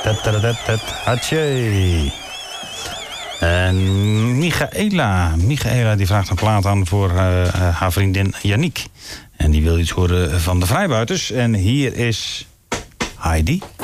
Hatje. En Michaela die vraagt een plaat aan voor haar vriendin Yannick. En die wil iets horen van de Vrijbuiters. En hier is Heidi.